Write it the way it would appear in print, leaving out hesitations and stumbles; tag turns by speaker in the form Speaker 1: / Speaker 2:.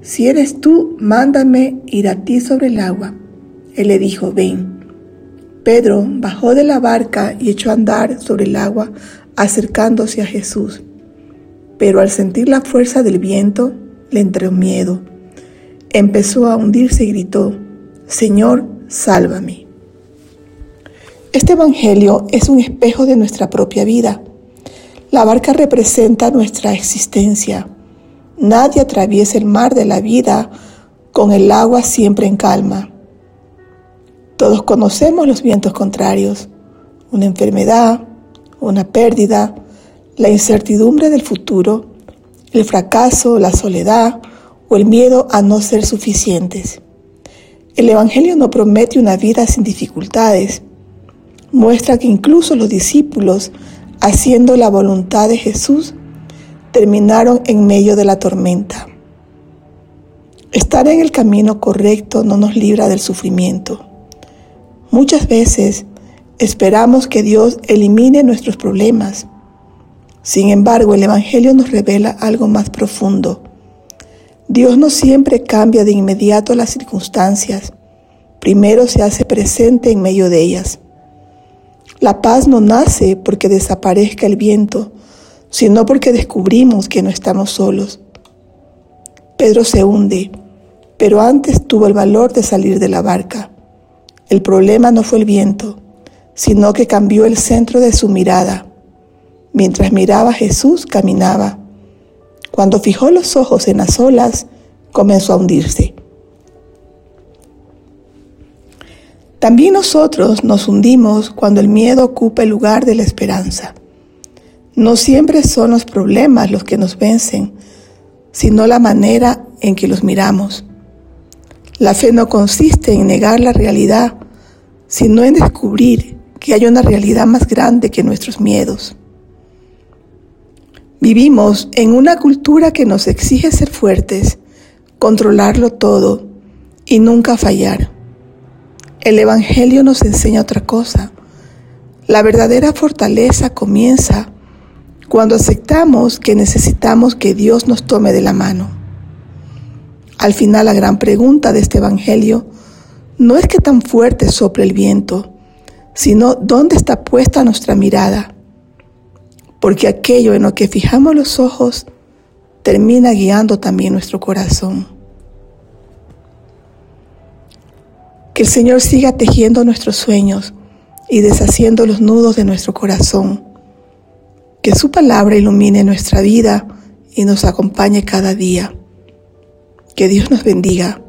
Speaker 1: si eres tú, mándame ir a ti sobre el agua. Él le dijo, ven. Pedro bajó de la barca y echó a andar sobre el agua, acercándose a Jesús. Pero al sentir la fuerza del viento, le entró miedo. Empezó a hundirse y gritó, Señor, sálvame. Este evangelio es un espejo de nuestra propia vida. La barca representa nuestra existencia. Nadie atraviesa el mar de la vida con el agua siempre en calma. Todos conocemos los vientos contrarios, una enfermedad, una pérdida, la incertidumbre del futuro, el fracaso, la soledad o el miedo a no ser suficientes. El Evangelio no promete una vida sin dificultades. Muestra que incluso los discípulos, haciendo la voluntad de Jesús, terminaron en medio de la tormenta. Estar en el camino correcto no nos libra del sufrimiento. Muchas veces esperamos que Dios elimine nuestros problemas. Sin embargo, el Evangelio nos revela algo más profundo. Dios no siempre cambia de inmediato las circunstancias. Primero se hace presente en medio de ellas. La paz no nace porque desaparezca el viento, sino porque descubrimos que no estamos solos. Pedro se hunde, pero antes tuvo el valor de salir de la barca. El problema no fue el viento, sino que cambió el centro de su mirada. Mientras miraba a Jesús, caminaba. Cuando fijó los ojos en las olas, comenzó a hundirse. También nosotros nos hundimos cuando el miedo ocupa el lugar de la esperanza. No siempre son los problemas los que nos vencen, sino la manera en que los miramos. La fe no consiste en negar la realidad, sino en descubrir que hay una realidad más grande que nuestros miedos. Vivimos en una cultura que nos exige ser fuertes, controlarlo todo y nunca fallar. El Evangelio nos enseña otra cosa. La verdadera fortaleza comienza cuando aceptamos que necesitamos que Dios nos tome de la mano. Al final, la gran pregunta de este Evangelio no es qué tan fuerte sopla el viento, sino dónde está puesta nuestra mirada. Porque aquello en lo que fijamos los ojos termina guiando también nuestro corazón. Que el Señor siga tejiendo nuestros sueños y deshaciendo los nudos de nuestro corazón. Que su palabra ilumine nuestra vida y nos acompañe cada día. Que Dios nos bendiga.